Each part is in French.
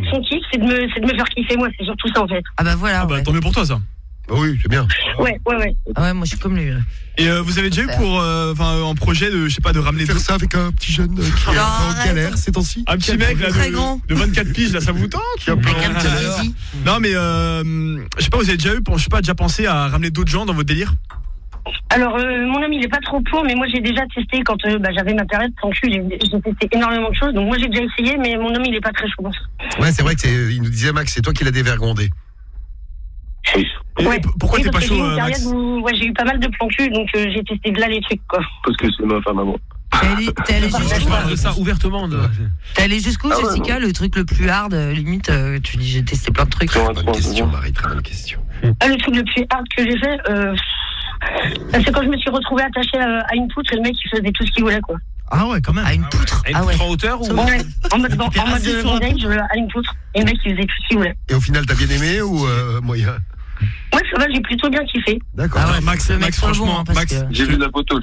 son kiff, c'est de me faire kiffer, moi, c'est surtout ça, en fait. Ah bah voilà. Ah bah tant mieux pour toi ça. Oui, c'est bien. Ouais. Ah ouais, moi je suis comme lui. Et vous avez déjà eu pour un projet de, je sais pas, de ramener Faire ça avec un petit jeune qui est en galère ces temps-ci. un petit mec là de 24 piges là, ça vous tente? Avec un petit zizi. Non mais je sais pas, vous avez déjà déjà pensé à ramener d'autres gens dans votre délire? Alors, mon ami, il est pas trop pour, mais moi, j'ai déjà testé quand j'avais ma période sans cul, j'ai testé énormément de choses, donc moi, j'ai déjà essayé, mais mon ami, il est pas très chaud pour ça. Ouais, c'est vrai il nous disait, Max, c'est toi qui l'as dévergondé. Et pourquoi t'es pas chaud, J'ai eu une Max? période où j'ai eu pas mal de plans cul, donc j'ai testé de là les trucs, quoi. Parce que c'est ma femme à moi. T'es allé On jusqu'où? parle de ça ouvertement. T'es allé jusqu'où, Jessica? Le truc le plus hard, limite, tu dis j'ai testé plein de trucs. Bonne question, Marie, très bonne question. Le truc le plus hard que j'ai fait, c'est quand je me suis retrouvée attachée à une poutre et le mec, il faisait tout ce qu'il voulait, quoi. Ah ouais, quand même. À une poutre. Une Ah ouais. poutre en hauteur ou Ouais, en mode bandage à une poutre, et le mec, il faisait tout ce qu'il voulait. Et au final, t'as bien aimé ou moyen? Ouais, ça va, j'ai plutôt bien kiffé. D'accord. Ah ouais, Max, le mec trop franchement, bon, hein, parce Max, que- J'ai vu la photo.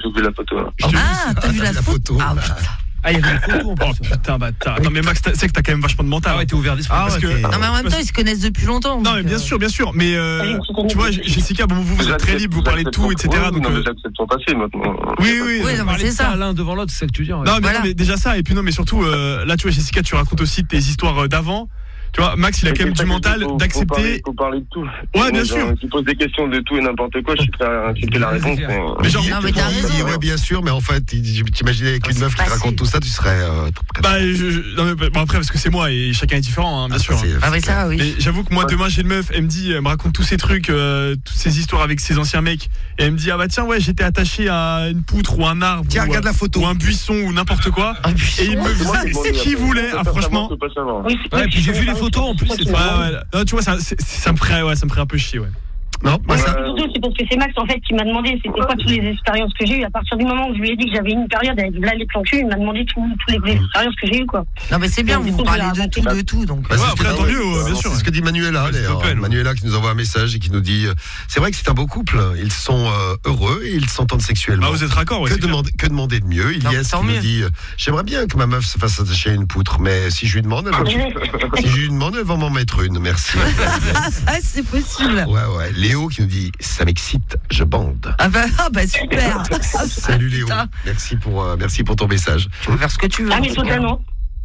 Ah, t'as vu la photo? Ah putain. Ah, il y avait une photo en Oh plus. putain, bâtard. Non mais Max, tu sais que t'as quand même vachement de mental. Ah ouais, t'es ouvert d'esprit. Parce que- Non mais en même temps, ils se connaissent depuis longtemps. Non mais bien sûr. Mais tu vois, Jessica, bon, vous êtes très libre, vous parlez de tout, etc. Donc Non, mais j'accepte son passé maintenant. oui. Oui, non, mais Parler c'est de ça ça. l'un devant l'autre, c'est ça que tu dis. Non mais déjà ça, et puis non mais surtout là tu vois, Jessica, tu racontes aussi tes histoires d'avant. Tu vois, Max, il a quand même du mental d'accepter. Faut parler de tout. Ouais, bien sûr. Tu poses des questions de tout et n'importe quoi, je suis prêt à accepter la réponse. Mais genre, Non mais t'as Il dit, raison. ouais, bien sûr, mais en fait, t'imaginais avec une meuf qui te raconte tout ça, tu serais très bah, non mais bon, après parce que c'est moi et chacun est différent, hein, bien sûr. Ah oui, ça, oui. Mais j'avoue que moi demain j'ai une meuf, elle me raconte tous ces trucs, toutes ces histoires avec ses anciens mecs, et elle me dit ah bah tiens ouais j'étais attaché à une poutre ou un arbre, Tiens, ou, regarde la photo. ou un buisson ou n'importe quoi, et il me faisait ce qu'il voulait. Ah franchement. Ouais, puis j'ai vu les photos en plus. Ouais. Non, tu vois ça me ferait un peu chier, ouais. Non, moi, ça. Surtout, c'est parce que c'est Max en fait qui m'a demandé c'était quoi toutes les expériences que j'ai eues. À partir du moment où je lui ai dit que j'avais une période avec là les plans cul, il m'a demandé toutes les expériences que j'ai eues, quoi. Non mais c'est bien, vous parlez de tout donc. Bah, Ouais, c'est après, ce que- tant mieux, bien sûr. C'est ce que dit Manuela, d'ailleurs. s'il te plaît, Manuela qui nous envoie un message et qui nous dit c'est vrai que c'est un beau couple, ils sont heureux et ils s'entendent sexuellement. Bah vous êtes raccord, ouais. Que demander de mieux? Non, Ilias tant qui nous mieux. dit j'aimerais bien que ma meuf se fasse attacher à une poutre, mais si je lui demande, elle va m'en mettre une. Merci. Ah c'est possible. Ouais. Léo qui nous dit ça m'excite, je bande. Ah bah super. Salut Léo. Putain. Merci pour ton message. Tu peux faire ce que tu veux. Ah mais totalement.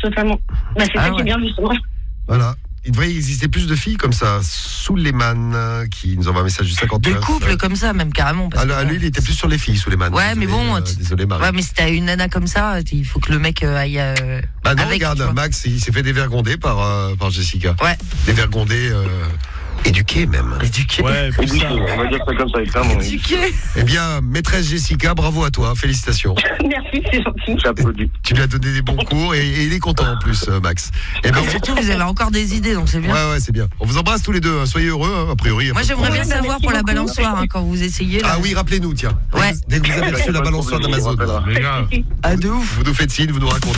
Bah c'est ça qui est bien justement. Voilà. Il devrait exister plus de filles comme ça. Souleymane qui nous envoie un message du 59. Des couples comme ça même carrément. Parce que, lui, il était plus sur les filles, Souleymane. Ouais, mais bon, désolé, Marie. Ouais, mais si t'as une nana comme ça, il faut que le mec aille. Bah non, avec, tu regarde, vois. Max, il s'est fait dévergonder par Jessica. Ouais. Dévergonder, éduqué même. Éduqué. Ouais, plus ça. On va dire ça comme ça, clairement. Éduqué. Eh bien, maîtresse Jessica, bravo à toi, félicitations. Merci, c'est gentil. J'applaudis. Tu lui as donné des bons cours et il est content en plus, Max. Eh ben, Et surtout, vous avez encore des idées, donc c'est bien. ouais, c'est bien. On vous embrasse tous les deux, hein. Soyez heureux, hein, a priori. y a Moi, pas de j'aimerais bien problème. savoir Merci pour la beaucoup. balançoire quand vous essayez. Là. Ah oui, rappelez-nous, tiens. Ouais. Dès que vous avez reçu la balançoire d'Amazon, Les gars. Ah, de ouf. vous nous faites signe, vous nous racontez.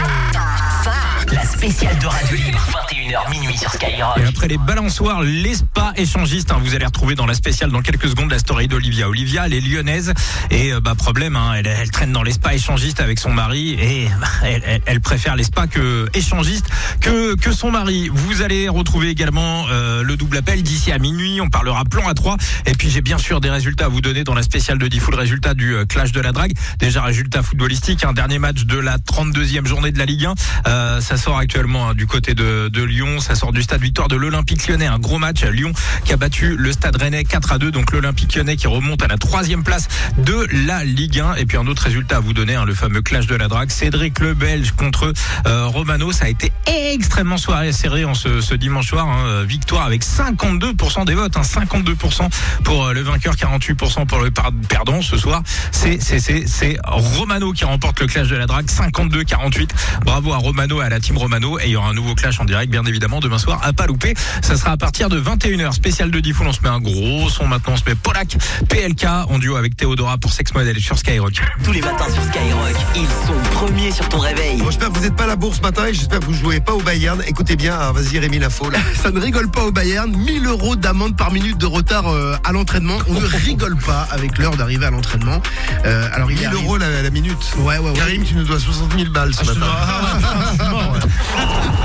La spéciale de Radio Libre, 21h minuit sur Skyrock. Et après les balançoires, les spas échangistes, vous allez retrouver dans la spéciale dans quelques secondes la story d'Olivia. Olivia, elle est lyonnaise et problème, elle traîne dans les spas échangistes avec son mari et elle préfère les spas échangistes que son mari. Vous allez retrouver également le double appel d'ici à minuit. On parlera plan à 3 et puis j'ai bien sûr des résultats à vous donner dans la spéciale de Diffoul, résultat du clash de la drague. Déjà résultat footballistique, un dernier match de la 32e journée de la Ligue 1. Ça sort actuellement du côté de Lyon, ça sort du stade Victoire de l'Olympique Lyonnais, un gros match. Lyon qui a battu le stade Rennais 4-2, donc l'Olympique Lyonnais qui remonte à la 3e place de la Ligue 1. Et puis un autre résultat à vous donner, le fameux clash de la drague, Cédric le Belge contre Romano. Ça a été extrêmement serré en ce dimanche soir, victoire avec 52% des votes, 52% pour le vainqueur, 48% pour le perdant. Ce soir, c'est Romano qui remporte le clash de la drague, 52-48. Bravo à Romano et à la team Romano. Et il y aura un nouveau clash en direct, bien évidemment, demain soir, à pas louper. Ça sera à partir de 21h. Spécial de Diffoul, on se met un gros son maintenant. On se met Polak, PLK en duo avec Théodora pour Sex Model sur Skyrock. Tous les matins sur Skyrock, ils sont premiers sur ton réveil. Bon, j'espère que vous n'êtes pas à la bourse ce matin et j'espère que vous ne jouez pas au Bayern. Écoutez bien, vas-y Rémi l'info là. Ça ne rigole pas au Bayern, 1000 € d'amende par minute de retard à l'entraînement. On ne rigole pas avec l'heure d'arrivée à l'entraînement. Alors 1000 € la minute. Ouais. Karim, tu nous dois 60 000 balles ce matin.